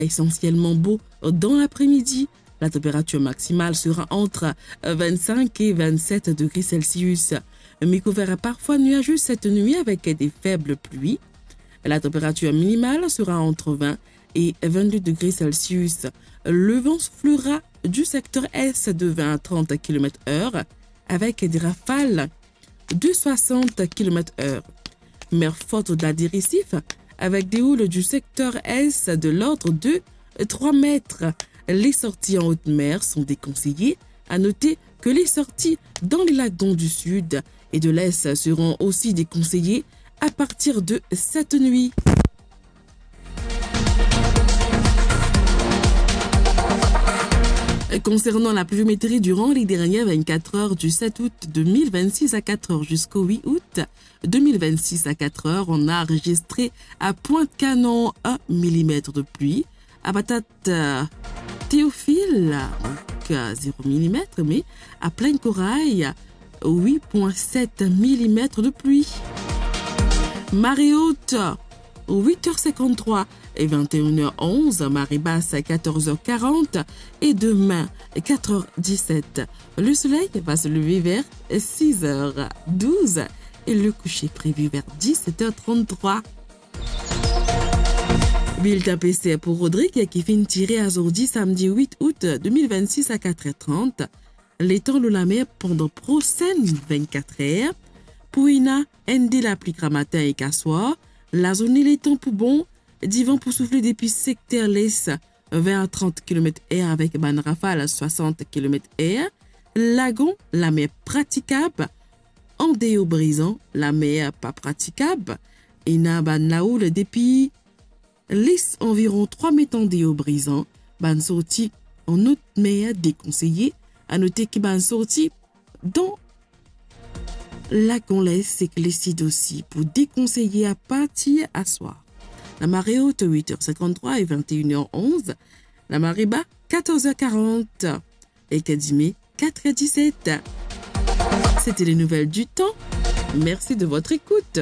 essentiellement beau dans l'après-midi. La température maximale sera entre 25 et 27 degrés Celsius. Mais couvert parfois nuageux cette nuit avec des faibles pluies. La température minimale sera entre 20 et 22 degrés Celsius. Le vent soufflera du secteur est de 20 à 30 km/h avec des rafales de 60 km/h. Mer forte au-delà des récifs avec des houles du secteur est de l'ordre de 3 mètres. Les sorties en haute mer sont déconseillées. À noter que les sorties dans les lagons du sud et de l'est seront aussi déconseillées à partir de cette nuit. Concernant la pluviométrie durant les dernières 24 heures du 7 août 2026 à 4 heures jusqu'au 8 août 2026 à 4 heures, on a enregistré à Pointe-Canon 1 mm de pluie, à Batate-Théophile 0 mm, mais à Plaine-Corail 8,7 mm de pluie. Marée haute 8h53 et 21h11, marée basse à 14h40 et demain 4h17. Le soleil va se lever vers 6h12 et le coucher prévu vers 17h33. Bulletin PC pour Rodrigue qui finit tiré à Zordi samedi 8 août 2026 à 4h30. L'étang de la mer pendant prochaine 24 heures. Pouina, Ndé l'appliquera matin et qu'assoir. La zone est l'étang pour bon. Divan pour souffler depuis secteur l'est 20 à 30 km/h avec ban rafale 60 km/h. Lagon, la mer praticable. Andéo brisant, la mer pas praticable. Et na ban la houle depuis l'est environ 3 mètres andéo brisant. Ban sorti en haute mer déconseillé. À noter que ban sorti dans Lagon l'est c'est que les aussi pour déconseiller à partir à soir. La marée haute 8h53 et 21h11. La marée bas 14h40 et Kadimé 4h17. C'était les nouvelles du temps. Merci de votre écoute.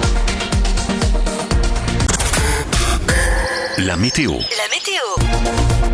La météo. La météo.